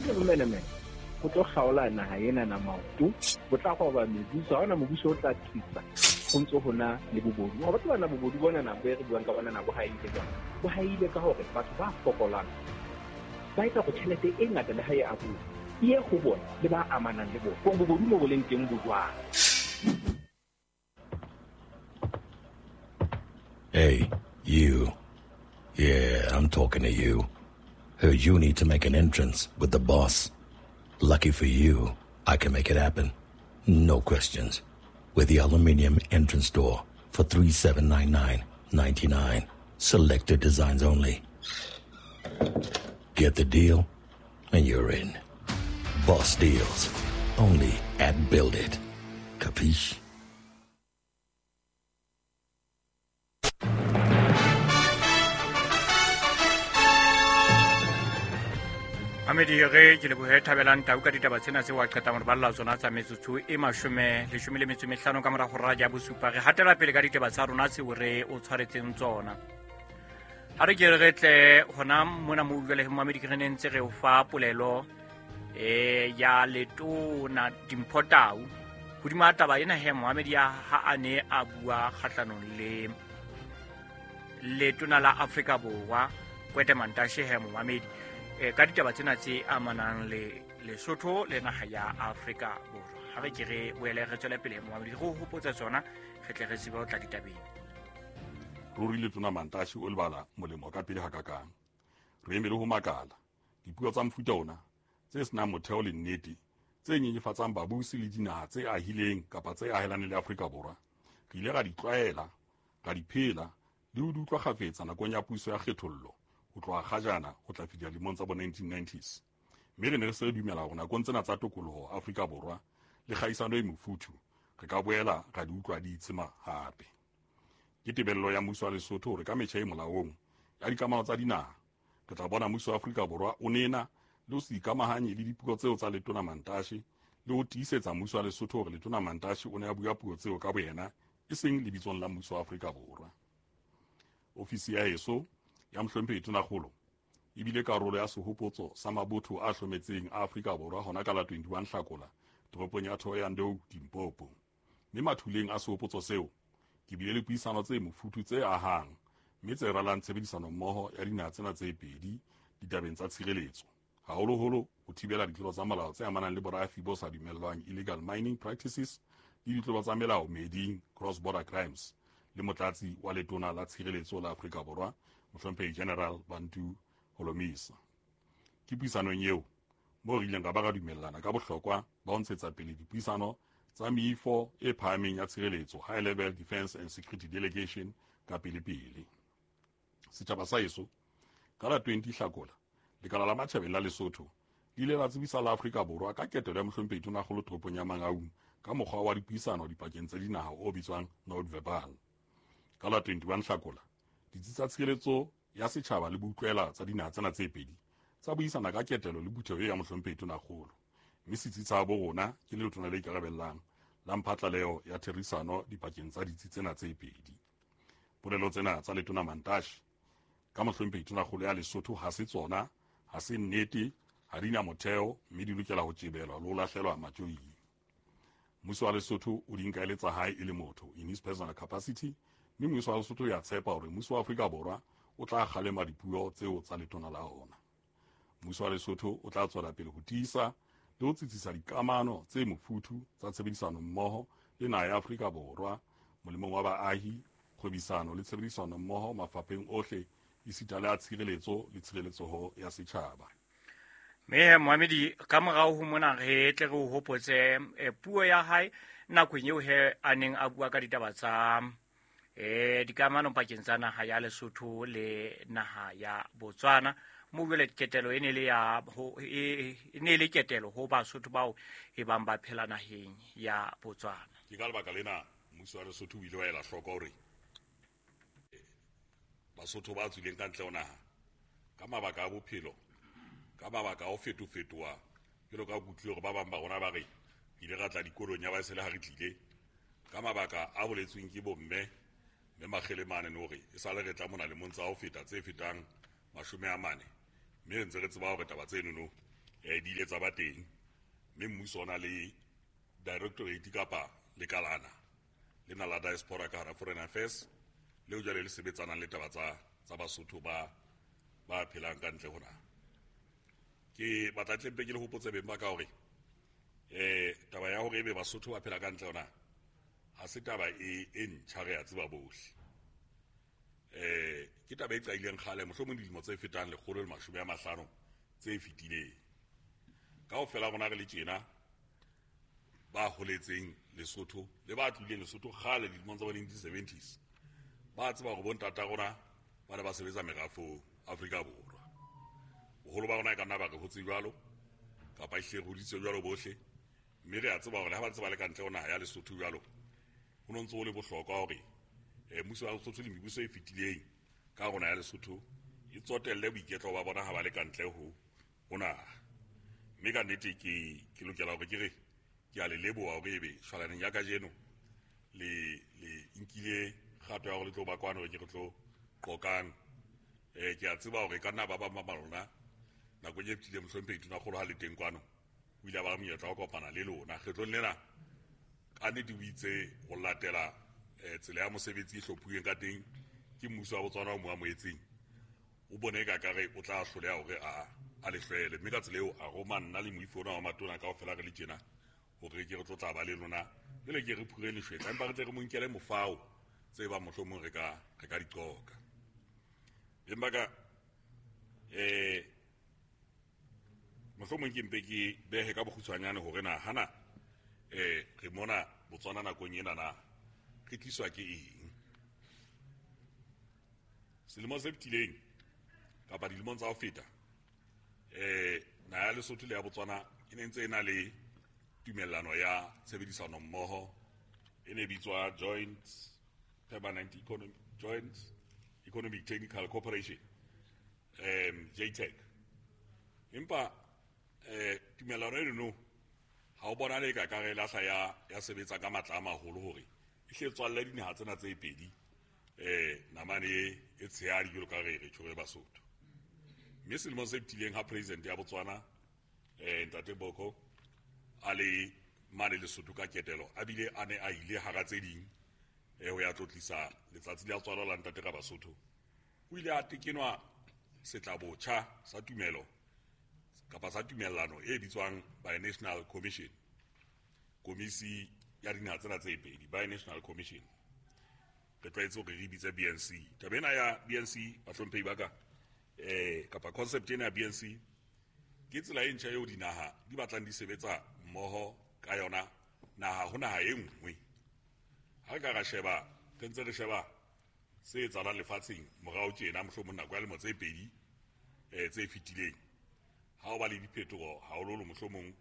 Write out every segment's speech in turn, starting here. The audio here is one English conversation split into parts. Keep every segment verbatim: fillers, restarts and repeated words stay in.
ke bomenemene go tlo kgaola naga ena na maoto go tla go ba mebuso ga ona mobuso o tla thusa go ntse go na le bobodu go batho bana bobodu bona na be re buang ka bona na bo haile ka bo haile ka gore batho ba fokolang ba etsa go tšhelete e ngata le ga e abuwa e go bona le ba amanang le bona go bobodu mo boleng teng bojwang. Hey, you. Yeah, I'm talking to you. Heard you need to make an entrance with the boss. Lucky for you, I can make it happen. No questions. With the aluminium entrance door for three thousand seven hundred ninety-nine dollars and ninety-nine cents. Selected designs only. Get the deal, and you're in. Boss Deals. Only at Build It. Capiche? Amedi ge ke le bohe thabelang tau ka ditaba tsena se wa qeta gore ba lla tsona tsa metsotso e mashome le shome le metso mehlano ka mora go raja bosupa re hatela pele ka ditaba tsa rona se hore o tshwaretseng tsona ha re ke re getle hona mona mo utlwele mo Amedi ke renentse re o fa polelo e ya letona dimpotau hodima taba ena he Mohammed ya ha ane a bua khatlanong le letona la Afrika Borwa Kwete Mantashe he Mohammed e ka ditaba tsena tse amanang le Lesotho le naga ya Afrika Borwa ha re ke re boele re tswela pele mo Mohammed go hopotsa tsona ge tle re se ba o tla ditabeng ruri letona Mantashe o lebala molemo ka pele hakakang re emele ho makala dipuo tsa mfuta ona tse sena motheo le nnete tse nyenyefatsang babusi le dinaha tse ahileng kapa tse ahelane le Afrika Borwa ke ile ga di tlwaela ga di phela di ho utlwa khafetsa nakong ya puso ya kgethollo ho tloha kgajana ho tla fihla limong tsa bo nineteen nineties mme re ne re se dumela hore nakong tsena tsa tokoloho Afrika Borwa le kgaisano e mofuthu re ka boela ga di utlwa di itsema hape ke tebello ya mmuso wa Lesotho hore ka metjha e molaong ya dikamano tsa dinaha re tla bona mmuso wa Afrika Borwa o nena le ho se ikamahanye le dipuo tseo tsa letona Mantashe le ho tiisetsa mmuso wa Lesotho hore letona Mantashe o ne a bua puo tseo ka boyena e seng lebitsong la mmuso wa Afrika Borwa. Ofisi ya heso ya Mohlomphehi Tonakgolo e bile karolo ya sehopotso sa mabotho a hlometseng a Afrika Borwa hona ka la twenty-one Hlakola toropong ya Thohoyandou Limpopo mme mathuleng a sehopotso seo ke bile le puisano tse mofuthu tse ahang mme tse ralang tshebedisano mmoho ya dinaha tsena tse pedi ditabeng tsa tshireletso haholoholo ho thibela ditlolo tsa molao tse amanang le borafi bo sa dumellwang illegal mining practices le ditlolo tsa melao meding cross border crimes le motlatsi wa letona la tshireletso la Afrika Borwa Mohlomphehi General Bantu Holomisa ke puisanong eo mo re ileng ka ba ga dumellana ka bohlokwa ba ho ntshetsa pele dipuisano tsa meifo e phahameng ya tshireletso high level defense and security delegation ka pele pele setjhaba sa heso ka la twenty Hlakola lekala la matjhabeng la Lesotho le ile la tsebisa la Afrika Borwa ka ketelo ya Mohlomphehi Tonakgolo toropong ya Mangaung ka mokgwa wa dipuisano dipakeng tsa dinaha o bitswang non verbal ka la twenty-one Hlakola ditsi tsa tshireletso ya setjhaba le boutlwela tsa dinaha tsena tse pedi tsa buisana ka ketelo le butheo ya Mohlomphehi Tonakgolo mme setsi tsa bo rona ke le letona le ikarabellang la mphatlaleo ya therisano dipakeng tsa ditsi tsena tse pedi polelo tsena tsa letona Mantashe ka Mohlomphehi Tonakgolo ya Lesotho ha se tsona ha se nnete ha di na motheo mme di lokela ho tjebelwa le ho lahlelwa matjoing mmuso wa Lesotho o di nkaeletsa hae e le motho in his personal capacity mme mmuso wa Lesotho ya tshepa hore mmuso wa Afrika Borwa o tla kgalema dipuo tseo tsa letona la ona mmuso wa Lesotho o tla tswela pele ho tiisa le ho tsitsisa dikamano tse mofuthu tsa tshebedisano mmoho le naha ya Afrika Borwa molemong wa baahi kgwebisano le tshebedisano mmoho mafapheng ohle isita le a tshireletso le tshireletso ya setjhaba me Mohammed ka morao ho mona re tle re ho hopotse puo ya hae nakong eo he aneng a bua ka ditaba tsa eh dikamano pakeng tsa naha ya Lesotho le naha ya Botswana mo bile ketelo ene le ya ene le ketelo ho Basotho bao e bang ba phela naheng ya Botswana ke ka lebaka lena mmuso wa Lesotho o ile wa ela hloko hore Basotho ba tswileng ka ntle ho naha ka mabaka a bophelo ka mabaka o fetofetoa jalo ka butlwe gore ba bang ba rona ba re ile ga tla dikolong ya ba se le ha re tlile ka mabaka a boletsweng ke bomme mme magelemane no re e sa le re tla mona le montsa ho feta tse fetang mashome a mane mme ntse re tseba hore taba tseno no eh di ile tsa ba teng mme mmuso ona le directorate kapa le kalana le na la diaspora ka hara foreign affairs le o jale le sebetsana le taba tsa tsa Basotho ba ba phelang ka ntle hona ke batla tlempe ke le hopotse beng ba ka hore eh taba ya hore ebe Basotho ba phela ka ntle hona ha se taba e e ntjha re a tseba bohle eh ke taba e tsaileng khale mohlomong dilemo tse fetang le kgolo le mashome a mahlano tse fitileng ka o fela gona re le tjena ba holetseng Lesotho le ba tlileng Lesotho khale dilemong tsa nineteen seventies ba tseba go bontata gona ba ne ba sebetsa merafo Afrika Borwa boholo ba gona ka nna ba re hotse jwalo kapa ihle go ditse jwalo bohle mme re a tseba gore ha ba tseba le ka ntle ona ya Lesotho jwalo ho no ntse o le bohlokwa hore eh muso wa Lesotho le mebuso e fitileng ka gona ya Lesotho e tsotelle boiketlo ba bona ha ba le ka ntle ho ona mme ka nnete ke ke lokela hore ke re ke a le leboha hore ebe shwalaneng ya ka jeno le le inkile kgato ya go le tlo ba kwana ke re tlo qoqang eh ke a tseba hore ka nna ba ba mamalona na go nyeptile mhlompe ituna go ha le teng kwano o ile ba monyetla go kopana le lona kgetlong lena ka ne di buitse go latela eh tsela ya mosebetsi e hlophueng ka teng ke mmuso wa Botswana o mo amoetseng o bone ka ka re o tla hloleha hore a a le hlwele mme ka tsela eo a go manna le moifona wa matona ka ofela re le tjena hore ke re tlo tla ba le lona le ke re phureng le shwetsa empa re tle re mo nkele mofao tse ba mohlomong re ka re ka diqoka empa ka eh mohlomong ke mpe ke behe ka bokgutshwanyane hore na hana eh re mona Botswana nakong ena na re tliswa ke eng selemo se fetileng kapa dilemong tsa ho feta eh na ya Lesotho le ya Botswana e ne ntse ena le tumellano ya tshebedisano mmoho e ne bitswa Joint Permanent Economic Joint Economic Technical Cooperation um J TEC empa eh tumellano eno no ha o bona le ka ka re lahla ya ya sebetsa ka matla a maholo hore e hle tswalle dinaha tsena tse pedi eh namane e tshehadi jolo ka re re tshore Basotho mme selemo se fetileng ha president ya Botswana eh Ntate Boko ale mane Lesotho ka ketelo a bile a ne a ile hara tse ding eh ho ya tlotlisa letsatsi la tswalo la Ntate ka Basotho o ile a tekenwa setlabotjha sa tumelo kapa sa tumellano e bitswang Bi-National Commission komisi ya dinaha tsena tse pedi Bi-National Commission re tlwaetse hore re bitse B N C tabena ya B N C ba hlomphei ba ka eh kapa concept ena ya B N C ke tsela e ntjha eo dinaha di batlang di sebetsa mmoho ka yona naha ho naha e nngwe ha ka ga sheba tentse re sheba se etsalang lefatsheng morao tjena mohlomong nako ya lemo tse pedi eh tse fitileng ha o ba le diphetogo ha o lo mohlomong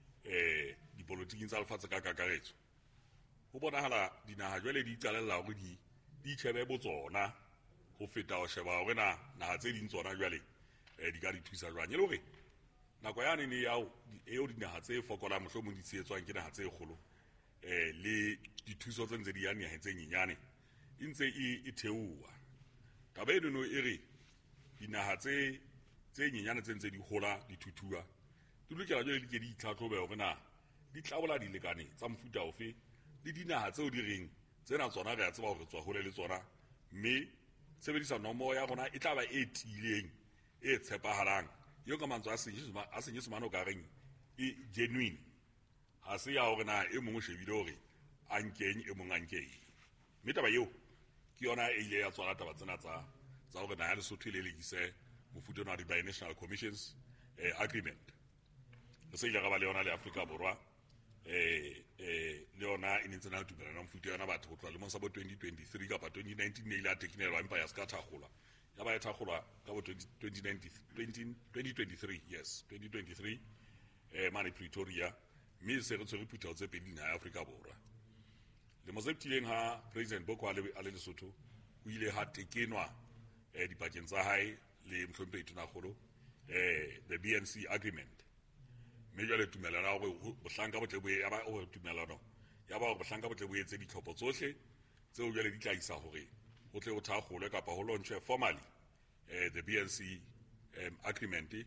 eh dipolotiking tsa lefatshe ka kakaretso ho bonahala dinaha jwale di qalella hore di di tshebe botsona ho feta ho sheba hore na naha tse ding tsona jwale eh di ka di thusa jwang le hore nako yane ne ya eo dinaha tse fokola mohlomong di tsetswang ke naha tse kgolo eh le dithuso tse ntse di ya naheng tse nyenyane e ntse e theoha taba eno no e re dinaha tse tse nyenyane tse ntse di hola di thuthuwa di lokela jwale di ke di itlhatlhobe hore na di tlabola di lekane tsa mfuta ofe le dinaha tseo di reng tsena tsona re a tseba hore tswa hole le tsona mme sebedisa nomoro ya rona e tla ba e tileng e tshepahalang yo ka mantswe a senyesima a senyesimano ka reng e genuine ha se ya hore na e mongwe shebile hore a nkeng e mongwe a nkeng mme taba eo ke yona e ile ya tswala taba tsena tsa tsa hore na ya Lesotho le lekise mofuta ona di Bi-National Commissions eh, agreement le se ile ga ba le yona le Afrika Borwa eh eh le yona e ntse na tumelano mofuta yona batho go tloa le mo sa bo twenty twenty-three kapa twenty nineteen ne ile a tekinelwa empa ya ska thakgola ya ba ya thakgolwa ka bo twenty twenty-three yes twenty twenty-three eh mane Pretoria mme se re tsere phutha tse pedi na Afrika Borwa le mo septileng ha president Boko a le Lesotho o ile ha tekenwa eh dipakeng tsa hae le mhlompe ituna kholo eh the B N C agreement me jale tumelana go bohlanka botle bo ya ba o tumelano ya ba go bohlanka botle bo etse ditlhopho tsohle tseo jale di tlaisa hore go tle o thakgole kapa ho launch formally eh the B N C um, agreement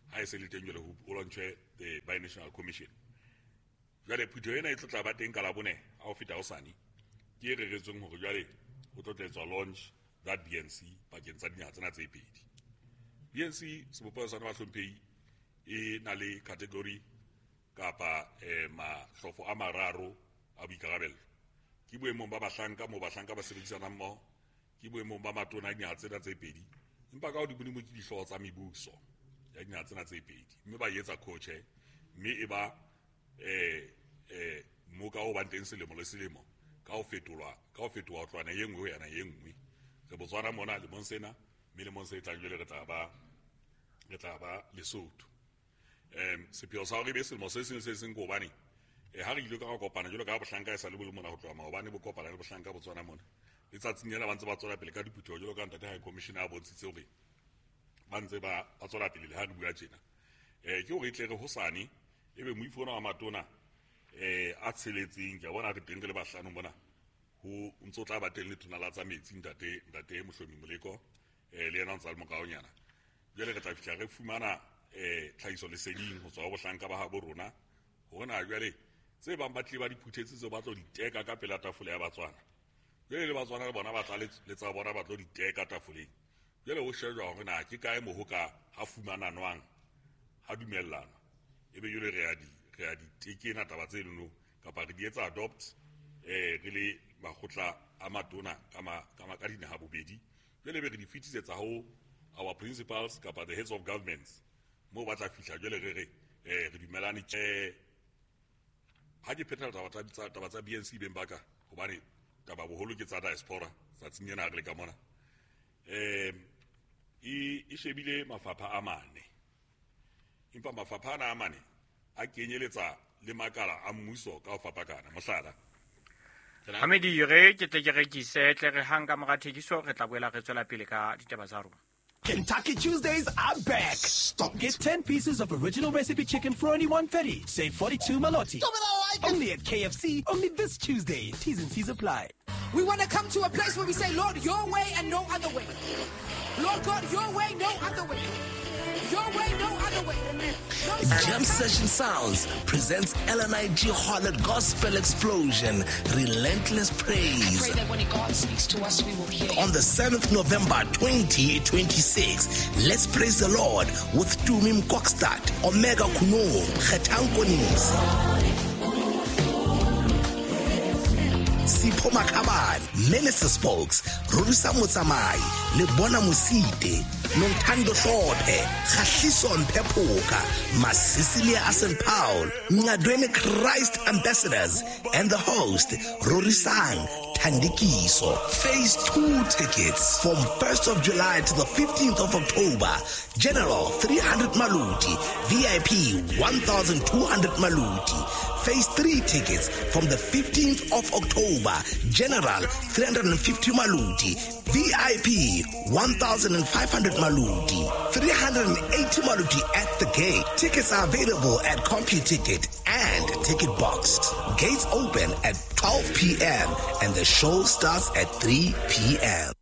ha e se le teng jwale ho launchwe the Binational Commission. Jwale phutho ena e tlo tla ba teng ka labone ha o feta hosane ke e reretsweng hore jwale ho tlo etswa launch that B N C bakeng tsa dinaha tsena tse pedi. B N C sebopeho sa ba hlomphehi e na le category kapa eh mahlofo a mararo a boikarabello. Ke boemong ba bahlanka mo bahlanka ba sebedisana mmoho, ke boemong ba matona dinaha tsena tse pedi, empa ka hodimo mo ke dihlooho tsa mebuso ya dinaha tsena tse pedi, mme ba etsa coach mme e ba eh eh mo ka o ba teng selemo le selemo ka o fetolwa ka o fetwa ho tloana ye nngwe yana ye nngwe re Botswana mona le monsena mme le monse tla jwele re tla ba re tla ba Lesotho. Em sepheo sa hore be selemo se seng se seng go bane e ha re ile ka go kopana jalo ka bohlanka e sa le bo mona go tloa maobane bo kopana le bohlanka Botswana mona le tsatsing yana ba ntse ba tswela pele ka diputho jalo ka ntate high commissioner a bontshitse hore ba ntse ba ba tswela pele le ha di bua tjena. Eh ke hore itle re hosane ebe moifona wa matona eh a tseletseng ke bona re teng le bahlano bona ho ntso tla ba teng le tona la tsa metsi ntate ntate Mohlomi Moleko eh le yena ntse le mokaonyana jwale re tla fihla re fumana eh tlhahiso leseding ho tswa ho bohlanka ba ha bo rona hona jwale tse bang ba tle ba diphuthetse tse ba tlo diteka ka pela tafole ya Batswana jwale le Batswana le bona ba tla le tsa bona ba tlo diteka tafoleng jwale ho shejwa hore na ke kae mo ho ka ha fumana nwang ha dumellana ebe jwale re a di re a di tekena taba tse leno kapa re di etsa adopt eh re le bakgotla a matona kama kama ka dinaha bobedi jwale be re di fitisetsa ho our principals kapa the heads of governments mo ba tla fihla jwale re re eh re dumelane tse ha ke phethela taba tsa taba tsa B N C beng baka hobane taba boholo ke tsa diaspora tsa tsinyana re le ka mona eh e e shebile mafapha a mane impa mafapha ana a mane a kenyeletsa le makala a mmuso ka ho fapakana mohlala Hamedi re ke tle ke rekise tle re hanga mo ga thekiso re tla boela re tswela pele ka ditaba tsa rona. Kentucky Tuesdays are back. Stop. Get ten pieces of original recipe chicken for only one thirty. Save forty-two maloti. Only at K F C, only this Tuesday. T's and C's apply. We want to come to a place where we say, Lord, your way and no other way. Lord God, your way, no other way. Your way, no other way. No Jam Session Sounds presents L N I G Harlot Gospel Explosion, Relentless Praise. I pray that when God speaks to us, we will hear. On the seventh of November twenty twenty-six, let's praise the Lord with Tumi Mkokstad, Omega Kuno, Khetang Konisi, Sipho Makhabane, Minister Spokes, Rurisa Mutsamai, Lebona Musite, Nontando Hlophe, Khahliso Mphepoka, Masisilia Asen Paul, Ngadwene Christ Ambassadors, and the host, Rorisang Tandikiso. Phase two tickets from first of July to the fifteenth of October. General three hundred Maluti, V I P one thousand two hundred Maluti. Phase three tickets from the fifteenth of October. General three hundred fifty Maluti, V I P one thousand five hundred Maluti, three hundred eighty Maluti at the gate. Tickets are available at CompuTicket and Ticket Boxed. Gates open at twelve p.m. and the show starts at three p.m.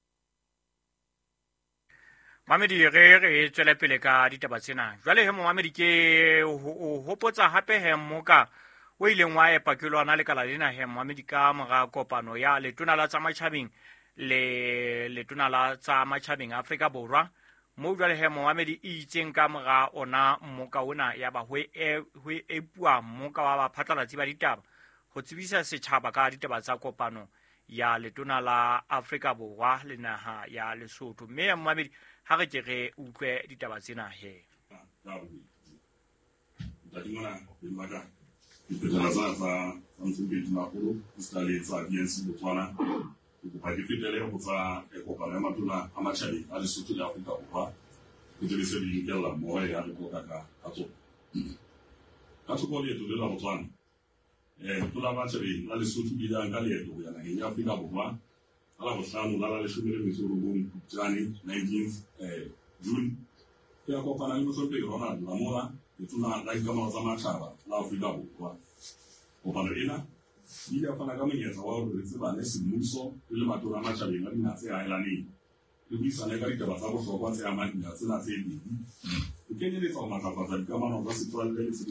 Mamedi re re tswela pele ka ditaba tsena jwale he mo mamedi ke ho hopotsa hape he moka o ileng wa epa ke lwana le kala lena he mamedi ka moga kopano ya letona la tsa matjhabeng le letona la tsa matjhabeng Afrika Borwa mo jwale he mo mamedi e itseng ka moga ona moka ona ya ba hwe e hwe e bua moka wa ba phatlalatsi ba ditaba go tsibisa setšhaba ka ditaba tsa kopano ya letona la Afrika Borwa le naha ya Lesotho mme mo mamedi ha re ke re utlwe ditaba tsena he Dadimana Bimaga Ipetalaza za Samsung Makuru Instaletsa B N C Botswana ku difitele go tsa ekopano matona a matšhabi a Lesotho le Afrika Borwa go dirisa di nkela mo ya le go ka ka tso ka tso go le to la Botswana eh tula matšhabi a Lesotho di ya ka le to ya na ya Afrika Borwa ala go hlano la la le shumile metsoro go Jane nineteenth eh June ya kopana le motho pe Ronald Lamola le tuna la ikama tsa matšhaba la Afrika Borwa kopano ena di ya fana ka monyetla wa hore re tsebane semmuso le matona a matšhabeng a dinaha tse haelaneng le buisane ka ditaba tsa bohlokwa tse amang dinaha tsena tse pedi o kenyeletsa go matlafatsa dikamano tsa setswalle le